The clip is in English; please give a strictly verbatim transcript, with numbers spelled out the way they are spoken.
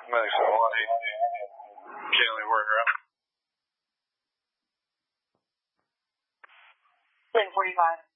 Medics on one eight. Kaylee, working around. ten forty-five.